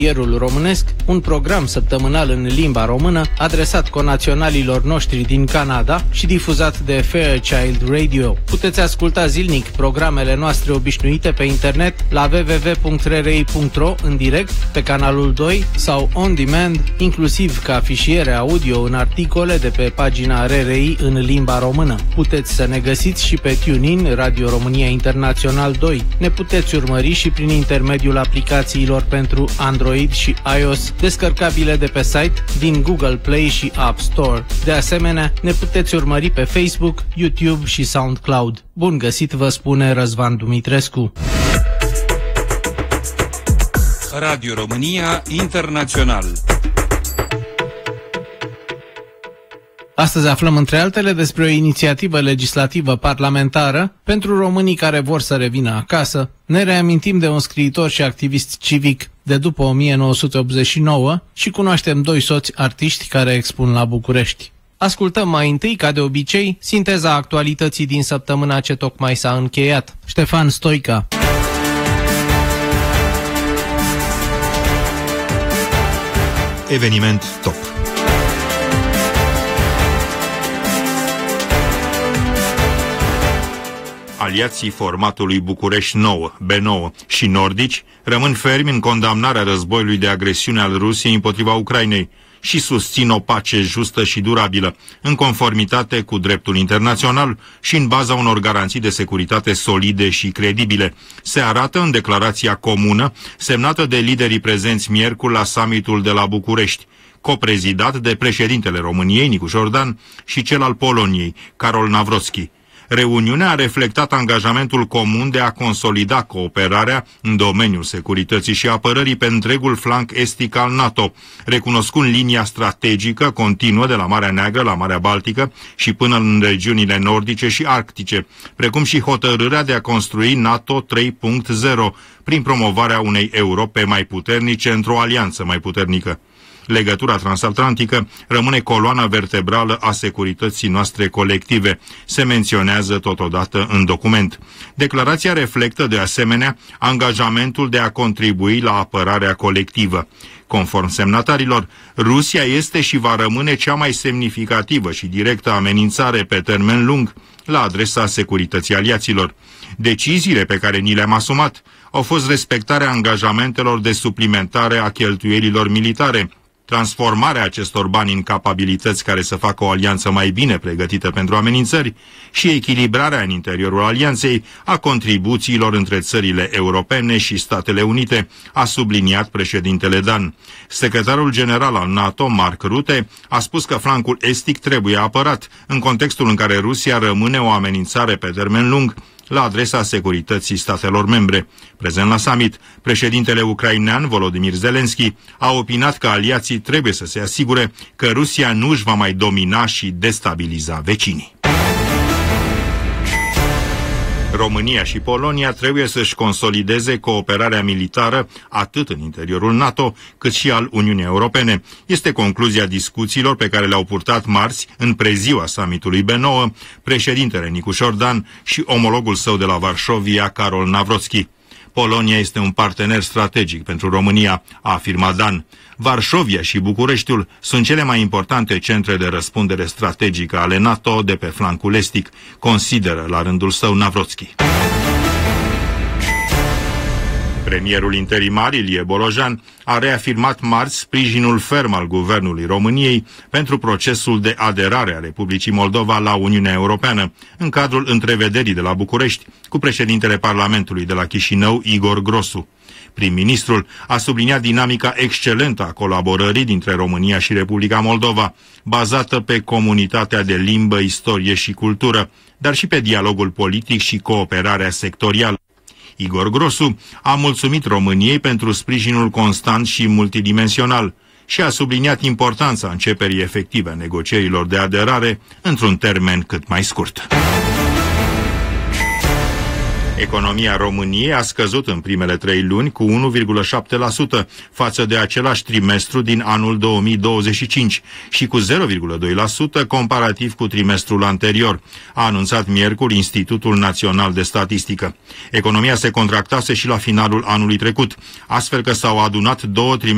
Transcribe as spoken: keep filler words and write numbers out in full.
Ierul românesc, un program săptămânal în limba română adresat conaționalilor noștri din Canada și difuzat de Fairchild Radio. Puteți asculta zilnic programele noastre obișnuite pe internet la w w w punct r r i punct r o în direct, pe canalul doi sau on demand, inclusiv ca fișiere audio în articole de pe pagina R R I în limba română. Puteți să ne găsiți și pe TuneIn, Radio România Internațional doi. Ne puteți urmări și prin intermediul aplicațiilor pentru Android și iOS, descărcabile de pe site, din Google Play și App Store. De asemenea, ne puteți urmări pe Facebook, YouTube și SoundCloud. Bun găsit, vă spune Răzvan Dumitrescu. Radio România Internațional. Astăzi aflăm, între altele, despre o inițiativă legislativă parlamentară pentru românii care vor să revină acasă. Ne reamintim de un scriitor și activist civic de după o mie nouă sute optzeci și nouă și cunoaștem doi soți artiști care expun la București. Ascultăm mai întâi, ca de obicei, sinteza actualității din săptămâna ce tocmai s-a încheiat. Ștefan Stoica. Eveniment top. Aliații formatului București nouă, B nouă și nordici rămân fermi în condamnarea războiului de agresiune al Rusiei împotriva Ucrainei și susțin o pace justă și durabilă, în conformitate cu dreptul internațional și în baza unor garanții de securitate solide și credibile. Se arată în declarația comună semnată de liderii prezenți miercuri la summitul de la București, coprezidat de președintele României, Nicu Jordan, și cel al Poloniei, Karol Nawrocki. Reuniunea a reflectat angajamentul comun de a consolida cooperarea în domeniul securității și apărării pe întregul flanc estic al NATO, recunoscând linia strategică continuă de la Marea Neagră la Marea Baltică și până în regiunile nordice și arctice, precum și hotărârea de a construi NATO trei punct zero prin promovarea unei Europe mai puternice într-o alianță mai puternică. Legătura transatlantică rămâne coloana vertebrală a securității noastre colective, se menționează totodată în document. Declarația reflectă de asemenea angajamentul de a contribui la apărarea colectivă. Conform semnatarilor, Rusia este și va rămâne cea mai semnificativă și directă amenințare pe termen lung la adresa securității aliaților. Deciziile pe care ni le-am asumat au fost respectarea angajamentelor de suplimentare a cheltuielilor militare, transformarea acestor bani în capabilități care să facă o alianță mai bine pregătită pentru amenințări și echilibrarea în interiorul alianței a contribuțiilor între țările europene și Statele Unite, a subliniat președintele Dan. Secretarul general al NATO, Mark Rutte, a spus că flancul estic trebuie apărat, în contextul în care Rusia rămâne o amenințare pe termen lung la adresa securității statelor membre. Prezent la summit, președintele ucrainean Volodymyr Zelensky a opinat că aliații trebuie să se asigure că Rusia nu își va mai domina și destabiliza vecinii. România și Polonia trebuie să-și consolideze cooperarea militară atât în interiorul NATO cât și al Uniunii Europene. Este concluzia discuțiilor pe care le-au purtat marți, în preziua summitului B nouă, președintele Nicu Jordan și omologul său de la Varșovia, Karol Nawrocki. Polonia este un partener strategic pentru România, a afirmat Dan. Varșovia și Bucureștiul sunt cele mai importante centre de răspundere strategică ale NATO de pe flancul estic, consideră la rândul său Nawrocki. Premierul interimar Ilie Bolojan a reafirmat marți sprijinul ferm al Guvernului României pentru procesul de aderare a Republicii Moldova la Uniunea Europeană, în cadrul întrevederii de la București cu președintele Parlamentului de la Chișinău, Igor Grosu. Prim-ministrul a subliniat dinamica excelentă a colaborării dintre România și Republica Moldova, bazată pe comunitatea de limbă, istorie și cultură, dar și pe dialogul politic și cooperarea sectorială. Igor Grosu a mulțumit României pentru sprijinul constant și multidimensional și a subliniat importanța începerii efective a negocierilor de aderare într-un termen cât mai scurt. Economia României a scăzut în primele trei luni cu unu virgulă șapte la sută față de același trimestru din anul două mii douăzeci și cinci și cu zero virgulă doi la sută comparativ cu trimestrul anterior, a anunțat miercuri Institutul Național de Statistică. Economia se contractase și la finalul anului trecut, astfel că s-au adunat două trimestre